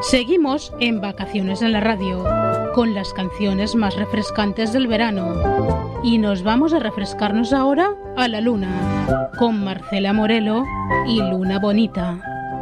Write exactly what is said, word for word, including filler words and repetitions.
Seguimos en Vacaciones en la Radio, con las canciones más refrescantes del verano. Y nos vamos a refrescarnos ahora a la luna, con Marcela Morelo y Luna Bonita.